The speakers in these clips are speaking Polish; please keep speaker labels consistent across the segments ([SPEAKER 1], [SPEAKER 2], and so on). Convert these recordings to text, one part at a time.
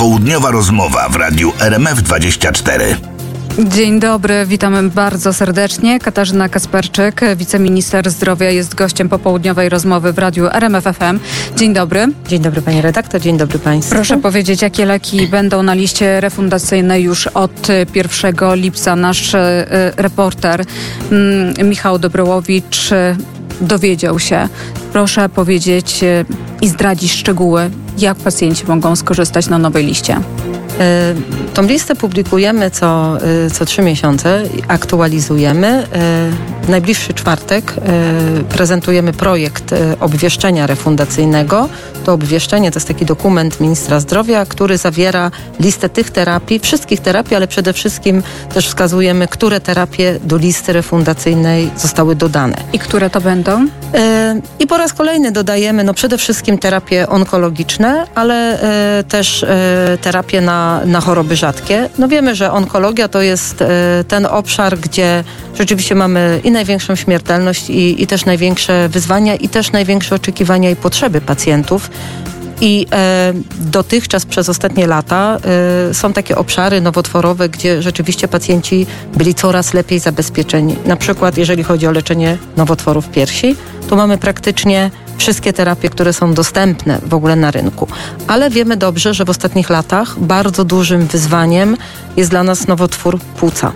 [SPEAKER 1] Popołudniowa rozmowa w radiu RMF24.
[SPEAKER 2] Dzień dobry, witamy bardzo serdecznie. Katarzyna Kasperczyk, wiceminister zdrowia, jest gościem popołudniowej rozmowy w radiu RMF FM. Dzień dobry.
[SPEAKER 3] Dzień dobry pani redaktor, dzień dobry państwu.
[SPEAKER 2] Proszę powiedzieć, jakie leki będą na liście refundacyjnej już od 1 lipca. Nasz reporter Michał Dobrołowicz dowiedział się. Proszę powiedzieć i zdradzić szczegóły, jak pacjenci mogą skorzystać na nowej liście.
[SPEAKER 3] Tą listę publikujemy co 3 miesiące, aktualizujemy. W najbliższy czwartek prezentujemy projekt obwieszczenia refundacyjnego. To obwieszczenie to jest taki dokument ministra zdrowia, który zawiera listę tych terapii, wszystkich terapii, ale przede wszystkim też wskazujemy, które terapie do listy refundacyjnej zostały dodane.
[SPEAKER 2] I które to będą?
[SPEAKER 3] I po raz kolejny dodajemy przede wszystkim terapie onkologiczne, ale też terapie na choroby rzadkie. Wiemy, że onkologia to jest ten obszar, gdzie rzeczywiście mamy i największą śmiertelność i też największe wyzwania i też największe oczekiwania i potrzeby pacjentów. I dotychczas przez ostatnie lata są takie obszary nowotworowe, gdzie rzeczywiście pacjenci byli coraz lepiej zabezpieczeni. Na przykład jeżeli chodzi o leczenie nowotworów piersi, to mamy praktycznie wszystkie terapie, które są dostępne w ogóle na rynku. Ale wiemy dobrze, że w ostatnich latach bardzo dużym wyzwaniem jest dla nas nowotwór płuca.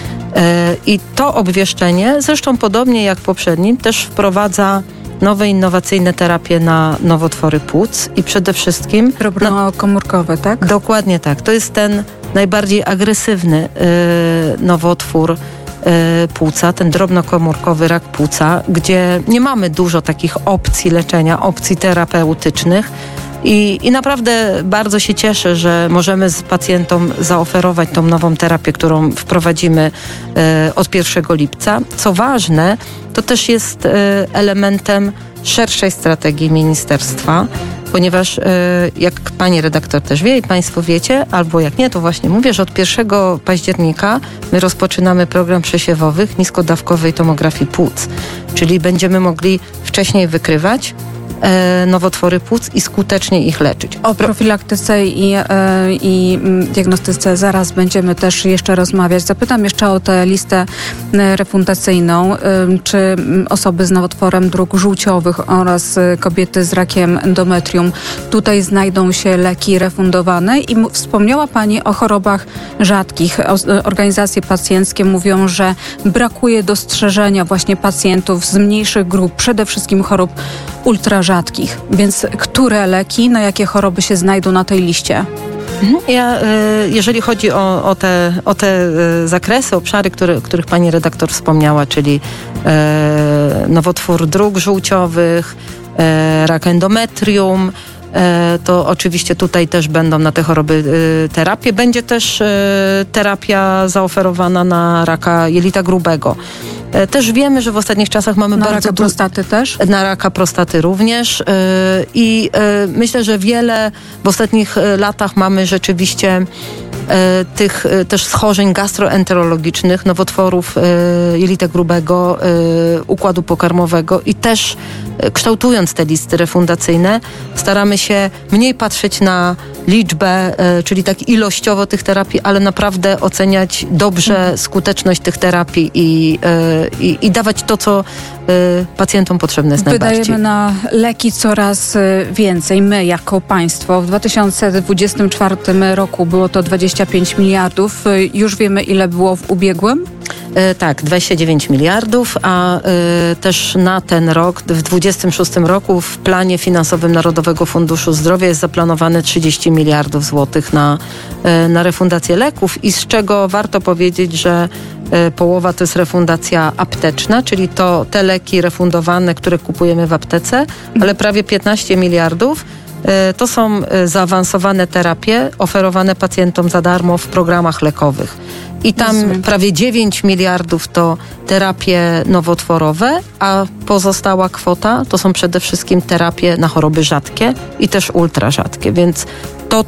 [SPEAKER 3] I to obwieszczenie, zresztą podobnie jak poprzednim, też wprowadza nowe, innowacyjne terapie na nowotwory płuc i przede wszystkim...
[SPEAKER 2] Drobnokomórkowe, tak?
[SPEAKER 3] Dokładnie tak. To jest ten najbardziej agresywny nowotwór płuca, ten drobnokomórkowy rak płuca, gdzie nie mamy dużo takich opcji leczenia, opcji terapeutycznych. I naprawdę bardzo się cieszę, że możemy z pacjentom zaoferować tą nową terapię, którą wprowadzimy od 1 lipca. Co ważne, to też jest elementem szerszej strategii ministerstwa, ponieważ jak pani redaktor też wie i państwo wiecie, albo jak nie, to właśnie mówię, że od 1 października my rozpoczynamy program przesiewowych niskodawkowej tomografii płuc, czyli będziemy mogli wcześniej wykrywać nowotwory płuc i skutecznie ich leczyć.
[SPEAKER 2] O profilaktyce i diagnostyce zaraz będziemy też jeszcze rozmawiać. Zapytam jeszcze o tę listę refundacyjną. Czy osoby z nowotworem dróg żółciowych oraz kobiety z rakiem endometrium, tutaj znajdą się leki refundowane? I wspomniała pani o chorobach rzadkich. Organizacje pacjenckie mówią, że brakuje dostrzeżenia właśnie pacjentów z mniejszych grup, przede wszystkim chorób ultrarzadkich. Więc które leki, na jakie choroby się znajdą na tej liście?
[SPEAKER 3] Jeżeli chodzi o te zakresy, obszary, których pani redaktor wspomniała, czyli nowotwór dróg żółciowych, rak endometrium, to oczywiście tutaj też będą na te choroby terapie. Będzie też terapia zaoferowana na raka jelita grubego. Też wiemy, że w ostatnich czasach mamy
[SPEAKER 2] na
[SPEAKER 3] bardzo...
[SPEAKER 2] raka prostaty też?
[SPEAKER 3] Na raka prostaty również. I myślę, że wiele w ostatnich latach mamy rzeczywiście tych też schorzeń gastroenterologicznych, nowotworów jelita grubego, układu pokarmowego i też kształtując te listy refundacyjne staramy się mniej patrzeć na liczbę, czyli tak ilościowo tych terapii, ale naprawdę oceniać dobrze skuteczność tych terapii i dawać to, co pacjentom potrzebne jest najbardziej.
[SPEAKER 2] Wydajemy na leki coraz więcej. My jako państwo w 2024 roku było to 25 miliardów. Już wiemy, ile było w ubiegłym?
[SPEAKER 3] Tak, 29 miliardów, a też na ten rok, w 2026 roku w planie finansowym Narodowego Funduszu Zdrowia jest zaplanowane 30 miliardów złotych na refundację leków i z czego warto powiedzieć, że połowa to jest refundacja apteczna, czyli to te leki refundowane, które kupujemy w aptece, ale prawie 15 miliardów to są zaawansowane terapie oferowane pacjentom za darmo w programach lekowych. I tam prawie 9 miliardów to terapie nowotworowe, a pozostała kwota to są przede wszystkim terapie na choroby rzadkie i też ultrarzadkie, więc